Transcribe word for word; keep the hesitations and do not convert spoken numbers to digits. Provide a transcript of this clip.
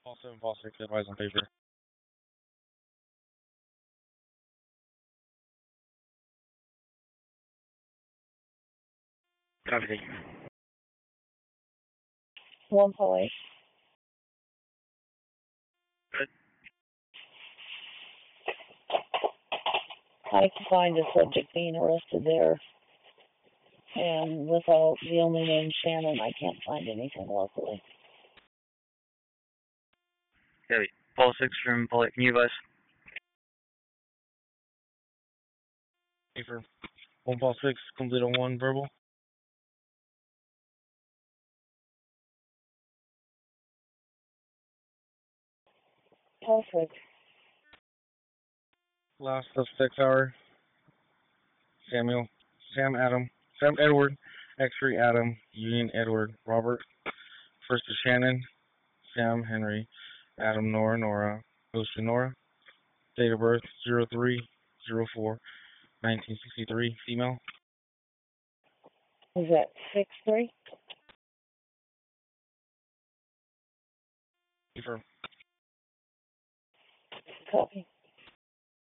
Paul seven, Paul six, advise on paper. Copy. One Paul eight. Good. I can find a subject being arrested there. And without the only name Shannon, I can't find anything locally. Copy. Paul six from Paul eight, can you advise? Paper. One Paul six, complete on one, verbal. Perfect. Last suspect's hour. Samuel. Sam Adam. Sam Edward. X-ray Adam. Union Edward. Robert. First is Shannon. Sam Henry. Adam Nora Nora. Ocean Nora. Date of birth zero three zero four nineteen sixty-three. Female. Is that six three? Paper. Copy.